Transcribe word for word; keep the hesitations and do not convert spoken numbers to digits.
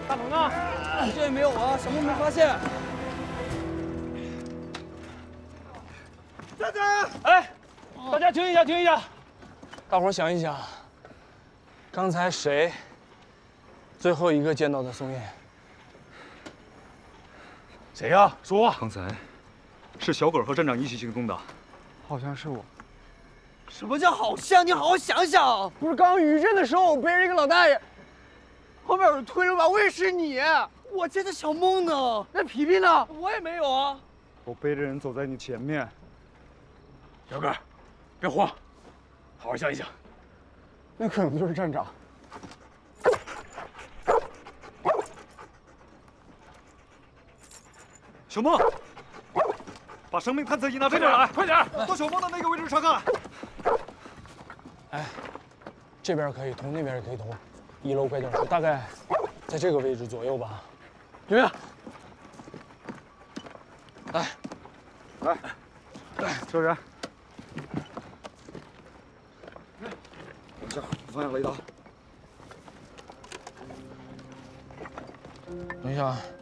大鹏呢？ 这也没有啊，什么没发现。 站长，哎，大家停一下，停一下， 大伙儿想一想，刚才谁最后一个见到的宋燕？ 谁呀？说。 刚才是小鬼和站长一起行动的， 好像是我。 什么叫好像？你好好想想。 不是刚余震的时候，我背着一个老大爷， 后面有人推了吧？我以为是你。我接的小梦呢。那皮皮呢？ 我也没有啊。 我背着人走在你前面。 小哥，别慌，好好想一想。 那可能就是站长。 小梦，把生命探测仪拿这边来， 快点， 到小梦的那个位置查看。 哎，这边可以通，那边也可以通。一楼拐角处大概在这个位置左右吧。 怎么样？ 来， 来，来，救援。下方向雷达。 等一下啊。